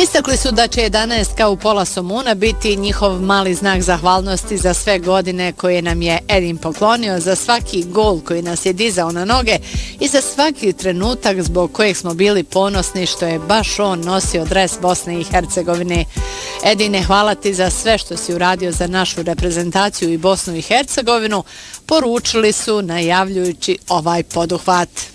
Istakli su da će 11 u pola Somuna biti njihov mali znak zahvalnosti za sve godine koje nam je Edin poklonio, za svaki gol koji nas je dizao na noge i za svaki trenutak zbog kojeg smo bili ponosni što je baš on nosio dres Bosne i Hercegovine. Edine, hvala ti za sve što si uradio za našu reprezentaciju i Bosnu i Hercegovinu, poručili su najavljujući ovaj poduhvat.